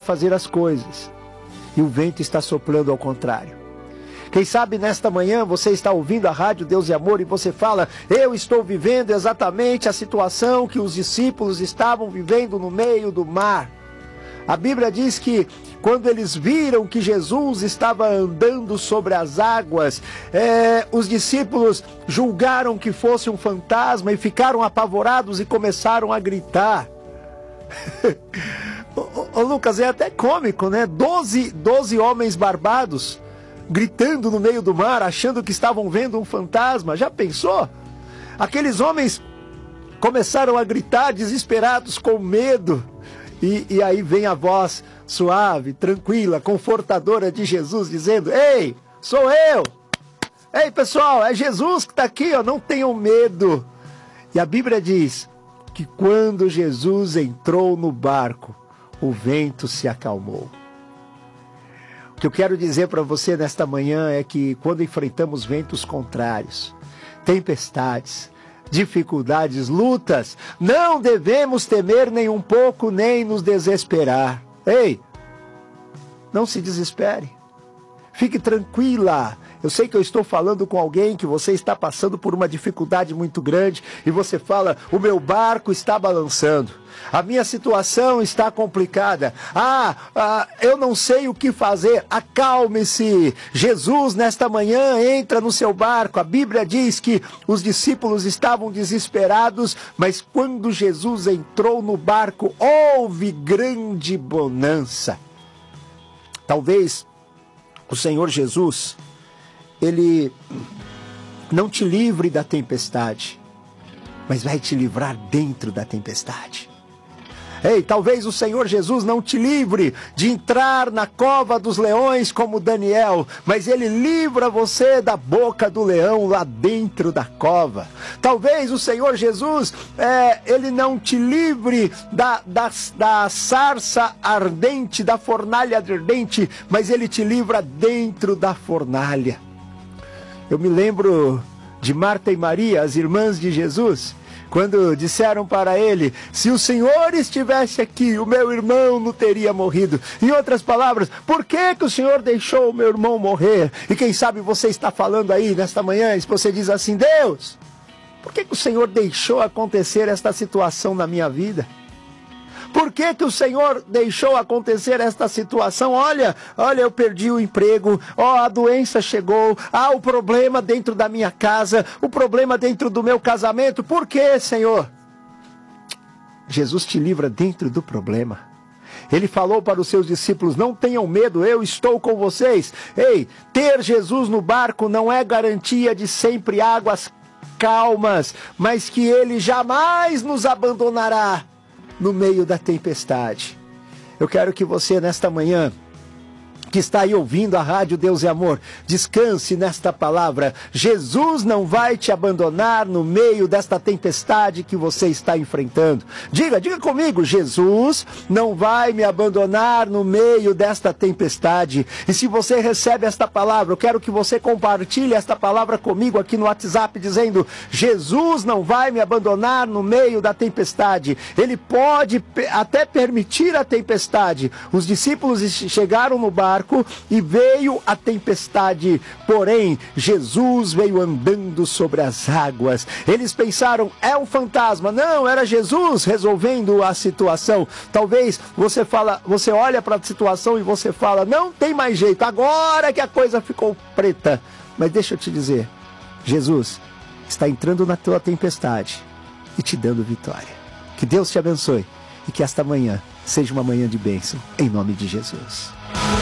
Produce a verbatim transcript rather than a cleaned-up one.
fazer as coisas e o vento está soprando ao contrário. Quem sabe nesta manhã você está ouvindo a Rádio Deus e Amor e você fala: eu estou vivendo exatamente a situação que os discípulos estavam vivendo no meio do mar. A Bíblia diz que quando eles viram que Jesus estava andando sobre as águas, é, os discípulos julgaram que fosse um fantasma e ficaram apavorados e começaram a gritar. ô, ô, Lucas, é até cômico, né? Doze, doze homens barbados gritando no meio do mar, achando que estavam vendo um fantasma. Já pensou? Aqueles homens começaram a gritar desesperados, com medo. E, e aí vem a voz suave, tranquila, confortadora de Jesus, dizendo: ei, sou eu! Ei, pessoal, é Jesus que está aqui, ó, não tenham medo. E a Bíblia diz que quando Jesus entrou no barco, o vento se acalmou. O que eu quero dizer para você nesta manhã é que quando enfrentamos ventos contrários, tempestades, dificuldades, lutas, não devemos temer nem um pouco, nem nos desesperar. Ei, não se desespere. Fique tranquila. Eu sei que eu estou falando com alguém que você está passando por uma dificuldade muito grande e você fala: o meu barco está balançando, a minha situação está complicada, ah, ah, eu não sei o que fazer. Acalme-se. Jesus nesta manhã entra no seu barco. A Bíblia diz que os discípulos estavam desesperados, mas quando Jesus entrou no barco, houve grande bonança. Talvez o Senhor Jesus, Ele não te livre da tempestade, mas vai te livrar dentro da tempestade. Ei, talvez o Senhor Jesus não te livre de entrar na cova dos leões como Daniel, mas Ele livra você da boca do leão lá dentro da cova. Talvez o Senhor Jesus, é, Ele não te livre da, da, da sarça ardente, da fornalha ardente, mas Ele te livra dentro da fornalha. Eu me lembro de Marta e Maria, as irmãs de Jesus, quando disseram para ele: se o Senhor estivesse aqui, o meu irmão não teria morrido. Em outras palavras, por que que o Senhor deixou o meu irmão morrer? E quem sabe você está falando aí nesta manhã, e você diz assim: Deus, por que que o Senhor deixou acontecer esta situação na minha vida? Por que que o Senhor deixou acontecer esta situação? Olha, olha, eu perdi o emprego, ó, a doença chegou, há o problema dentro da minha casa, o problema dentro do meu casamento. Por que, Senhor? Jesus te livra dentro do problema. Ele falou para os seus discípulos: não tenham medo, eu estou com vocês. Ei, ter Jesus no barco não é garantia de sempre águas calmas, mas que Ele jamais nos abandonará no meio da tempestade. Eu quero que você nesta manhã, que está aí ouvindo a Rádio Deus e Amor, descanse nesta palavra. Jesus não vai te abandonar no meio desta tempestade que você está enfrentando. Diga, diga comigo: Jesus não vai me abandonar no meio desta tempestade. E se você recebe esta palavra, eu quero que você compartilhe esta palavra comigo aqui no WhatsApp, dizendo: Jesus não vai me abandonar no meio da tempestade. Ele pode até permitir a tempestade. Os discípulos chegaram no barco e veio a tempestade, porém Jesus veio andando sobre as águas. Eles pensaram: é um fantasma. Não, era Jesus resolvendo a situação. Talvez você fala, você olha para a situação e você fala: não tem mais jeito, agora que a coisa ficou preta. Mas deixa eu te dizer, Jesus está entrando na tua tempestade e te dando vitória. Que Deus te abençoe e que esta manhã seja uma manhã de bênção, em nome de Jesus.